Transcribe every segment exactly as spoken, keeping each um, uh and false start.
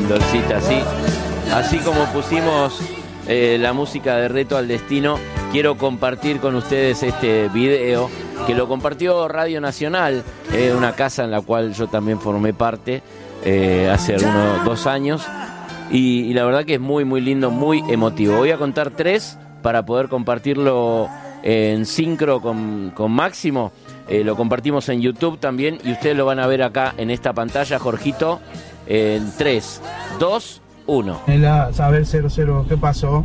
Dolcita, así, así como pusimos eh, la música de Reto al Destino, quiero compartir con ustedes este video que lo compartió Radio Nacional, eh, una casa en la cual yo también formé parte eh, hace unos dos años, y, y la verdad que es muy muy lindo, muy emotivo. Voy a contar tres para poder compartirlo en sincro con, con Máximo. Eh, lo compartimos en YouTube también y ustedes lo van a ver acá en esta pantalla, Jorgito, en tres, dos, uno. Saber cero cero, ¿qué pasó?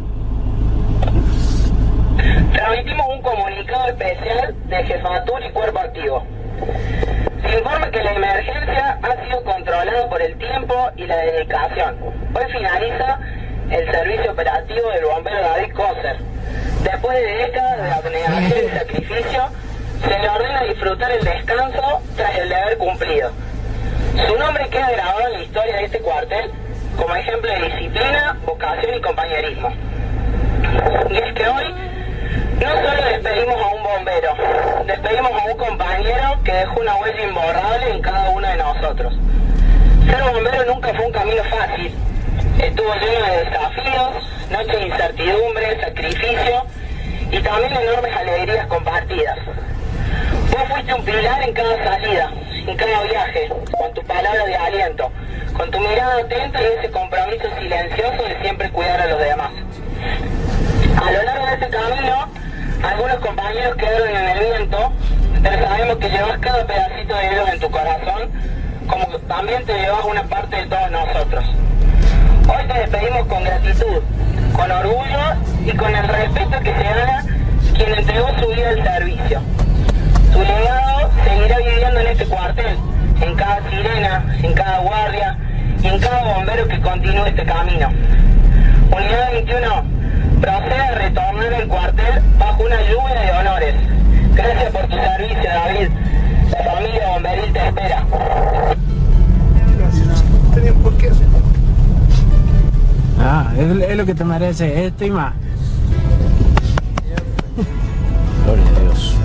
Transmitimos un comunicado especial de Jefatura y Cuerpo Activo. Se informa que la emergencia ha sido controlada por el tiempo y la dedicación. Hoy finaliza el servicio operativo del bombero David Coser. Después de décadas de abnegación y sacrificio, se le ordena disfrutar el descanso tras el deber cumplido. Su nombre queda grabado en la historia de este cuartel como ejemplo de disciplina, vocación y compañerismo. Y es que hoy no solo despedimos a un bombero, despedimos a un compañero que dejó una huella imborrable en cada uno de nosotros. Ser bombero nunca fue un camino fácil. Estuvo lleno de desafíos, noches de incertidumbre, sacrificio y también enormes alegrías compartidas. Vos fuiste un pilar en cada salida, en cada viaje, con tu palabra de aliento, con tu mirada atenta y ese compromiso silencioso de siempre cuidar a los demás. A lo largo de este camino, algunos compañeros quedaron en el viento, pero sabemos que llevas cada pedacito de ellos en tu corazón, como también te llevas una parte de todos nosotros. Hoy te despedimos con gratitud, con orgullo y con el respeto que se gana quien entregó su vida al servicio. Su legado seguirá viviendo en este cuartel, en cada sirena, en cada guardia y en cada bombero que continúe este camino. Unidad veintiuno procede a retornar al cuartel bajo una lluvia de honores. Gracias por tu servicio, David. La familia bomberil te espera. Gracias. No tenían por qué hacer. Ah, es, es lo que te merece, esto y más. Gloria a Dios.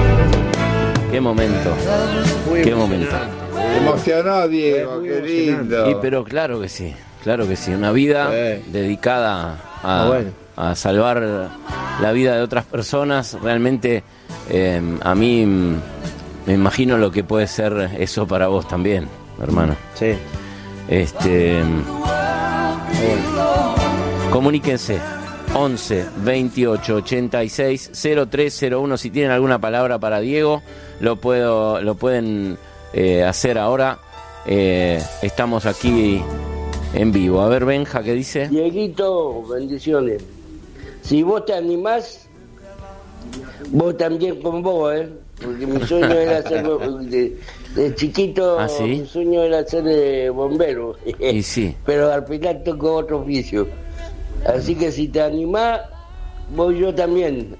Qué momento. Muy Qué momento. Emocionó, Diego, qué lindo. Y pero claro que sí, claro que sí. Una vida sí. dedicada a, ah, bueno. a salvar la vida de otras personas. Realmente eh, a mí me imagino lo que puede ser eso para vos también, hermano. Sí. Este. Bueno. Comuníquense. once veintiocho ochenta y seis cero tres cero uno. Si tienen alguna palabra para Diego, lo puedo lo pueden eh, hacer ahora. Eh, estamos aquí en vivo. A ver, Benja, ¿qué dice? Dieguito, bendiciones. Si vos te animás, vos también con vos, ¿eh? Porque mi sueño era ser de, de chiquito. ¿Ah, sí? Mi sueño era ser de bombero. Y sí. Pero al final tocó otro oficio. Así que si te animás, voy yo también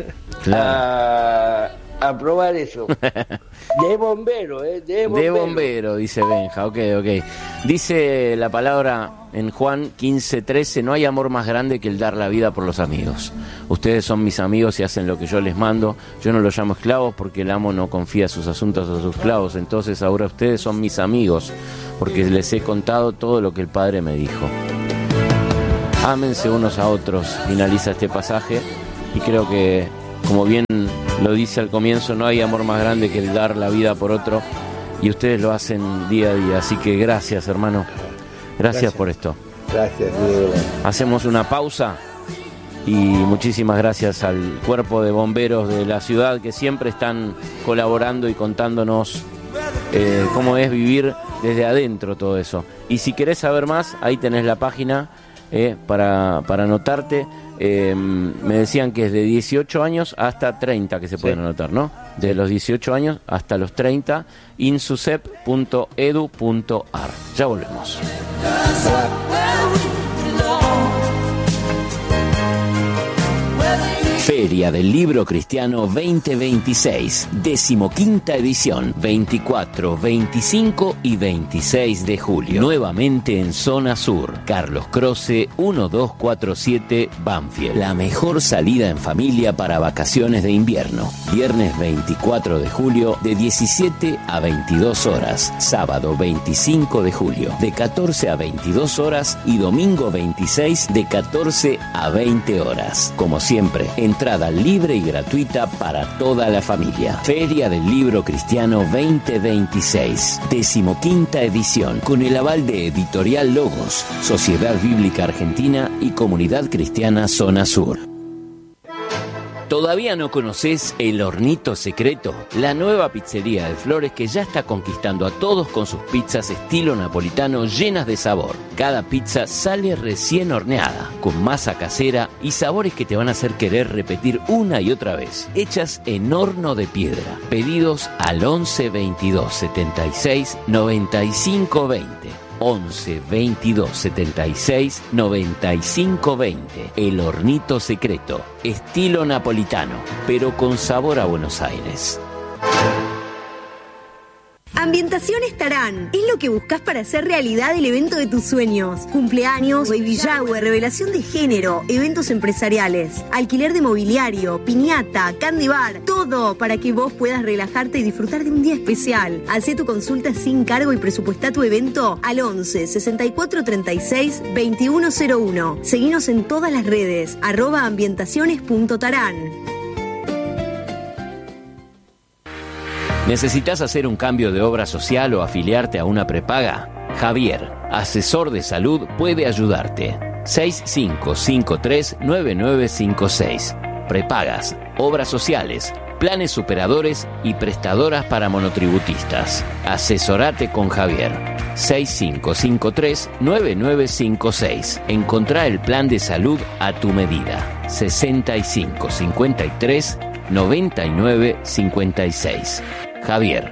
claro. a, a probar eso. De bombero, ¿eh? De bombero. De bombero, dice Benja, ok, ok. Dice la palabra en Juan quince trece, no hay amor más grande que el dar la vida por los amigos. Ustedes son mis amigos y hacen lo que yo les mando. Yo no los llamo esclavos porque el amo no confía sus asuntos a sus esclavos. Entonces ahora ustedes son mis amigos porque les he contado todo lo que el Padre me dijo. Ámense unos a otros, finaliza este pasaje, y creo que, como bien lo dice al comienzo, no hay amor más grande que el dar la vida por otro, y ustedes lo hacen día a día, así que gracias, hermano, gracias, gracias. por esto. Gracias, Diego. Hacemos una pausa y muchísimas gracias al cuerpo de bomberos de la ciudad que siempre están colaborando y contándonos eh, cómo es vivir desde adentro todo eso. Y si querés saber más, ahí tenés la página. Eh, para, para anotarte, eh, me decían que es de dieciocho años hasta treinta que se pueden sí. anotar, ¿no? De los dieciocho años hasta los treinta, insusep punto edu punto ar. Ya volvemos. Feria del Libro Cristiano veinte veintiséis, decimoquinta edición, veinticuatro, veinticinco y veintiséis de julio. Nuevamente en Zona Sur, Carlos Croce, mil doscientos cuarenta y siete, Banfield. La mejor salida en familia para vacaciones de invierno. Viernes veinticuatro de julio, de diecisiete a veintidós horas. Sábado veinticinco de julio, de catorce a veintidós horas. Y domingo veintiséis, de catorce a veinte horas. Como siempre, entrada libre y gratuita para toda la familia. Feria del Libro Cristiano veinte veintiséis, decimoquinta edición, con el aval de Editorial Logos, Sociedad Bíblica Argentina y Comunidad Cristiana Zona Sur. ¿Todavía no conoces El Hornito Secreto? La nueva pizzería de Flores que ya está conquistando a todos con sus pizzas estilo napolitano llenas de sabor. Cada pizza sale recién horneada, con masa casera y sabores que te van a hacer querer repetir una y otra vez. Hechas en horno de piedra. Pedidos al once veintidós setenta y seis noventa y cinco veinte. once veintidós setenta y seis noventa y cinco veinte. El Hornito Secreto, estilo napolitano, pero con sabor a Buenos Aires. Ambientaciones Tarán es lo que buscas para hacer realidad el evento de tus sueños. Cumpleaños, baby shower, revelación de género, eventos empresariales, alquiler de mobiliario, piñata, candy bar, todo para que vos puedas relajarte y disfrutar de un día especial. Hacé tu consulta sin cargo y presupuestá tu evento al once sesenta y cuatro treinta y seis veintiuno cero uno. Seguinos en todas las redes, arroba ambientaciones punto tarán. ¿Necesitas hacer un cambio de obra social o afiliarte a una prepaga? Javier, asesor de salud, puede ayudarte. seis cinco cinco tres nueve nueve cinco seis. Prepagas, obras sociales, planes superadores y prestadoras para monotributistas. Asesorate con Javier. seis cinco cinco tres nueve nueve cinco seis. Encontrá el plan de salud a tu medida. sesenta y cinco cincuenta y tres noventa y nueve cincuenta y seis. Javier.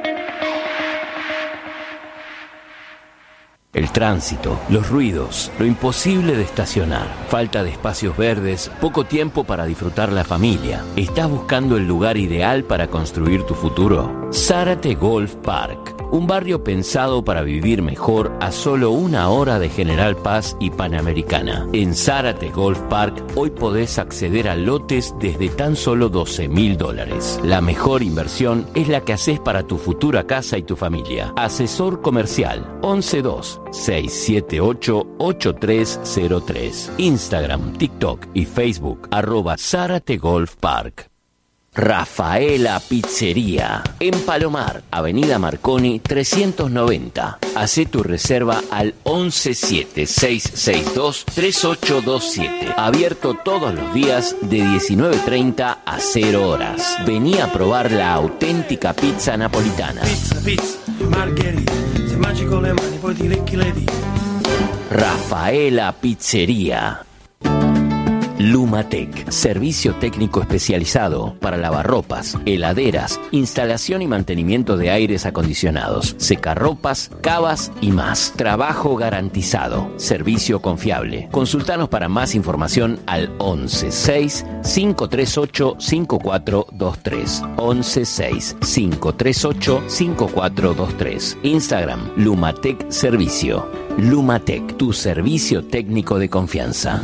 El tránsito, los ruidos, lo imposible de estacionar, falta de espacios verdes, poco tiempo para disfrutar la familia. ¿Estás buscando el lugar ideal para construir tu futuro? Zárate Golf Park. Un barrio pensado para vivir mejor a solo una hora de General Paz y Panamericana. En Zárate Golf Park hoy podés acceder a lotes desde tan solo doce mil dólares. La mejor inversión es la que haces para tu futura casa y tu familia. Asesor comercial once dos seis siete ocho ocho tres cero tres. Instagram, TikTok y Facebook arroba Zárate Golf Park. Rafaela Pizzería, en Palomar, Avenida Marconi trescientos noventa. Hacé tu reserva al once siete seis seis dos tres ocho dos siete. Abierto todos los días de diecinueve treinta a cero horas. Vení a probar la auténtica pizza napolitana. Pizza, pizza, margherita, se mangi con le mani poi ti lecchi le dita. Rafaela Pizzería. Lumatec, servicio técnico especializado para lavarropas, heladeras, instalación y mantenimiento de aires acondicionados, secarropas, cavas y más. Trabajo garantizado, servicio confiable. Consultanos para más información al once seis cinco tres ocho cinco cuatro dos tres. once seis cinco tres ocho cinco cuatro dos tres. Instagram, Lumatec Servicio. Lumatec, tu servicio técnico de confianza.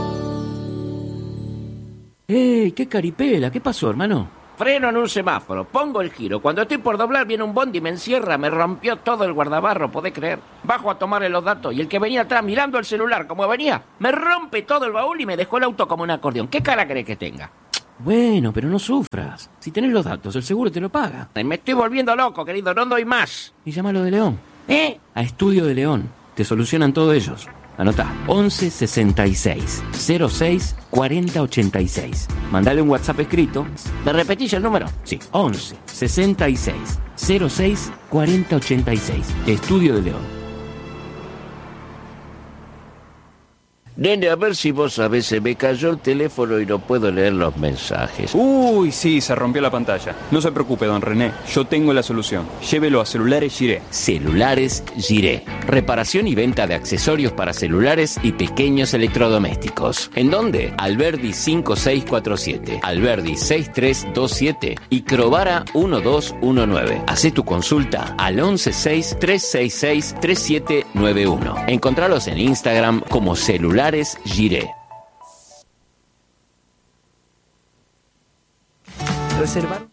¡Ey! ¡Qué caripela! ¿Qué pasó, hermano? Freno en un semáforo, pongo el giro. Cuando estoy por doblar viene un bondi y me encierra. Me rompió todo el guardabarro, ¿podés creer? Bajo a tomarle los datos y el que venía atrás mirando el celular como venía, me rompe todo el baúl y me dejó el auto como un acordeón. ¿Qué cara crees que tenga? Bueno, pero no sufras. Si tenés los datos, el seguro te lo paga. Me estoy volviendo loco, querido, no doy más. Y llámalo de León. ¿Eh? A Estudio de León. Te solucionan todo ellos. Anotá, once sesenta y seis cero seis cuarenta ochenta y seis. Mandale un WhatsApp escrito. ¿Me repetís el número? Sí, once sesenta y seis cero seis cuarenta ochenta y seis. Estudio de León. Nene, a ver si vos sabés, se me cayó el teléfono y no puedo leer los mensajes. Uy, sí, se rompió la pantalla. No se preocupe, don René, yo tengo la solución. Llévelo a Celulares Giré. Celulares Giré. Reparación y venta de accesorios para celulares y pequeños electrodomésticos. ¿En dónde? Alberdi cinco seis cuatro siete, Alberdi seis tres dos siete y Crovara uno dos uno nueve. Hacé tu consulta al once seis tres seis seis tres siete nueve uno. Encontralos en Instagram como Celulares Giré. Reservar.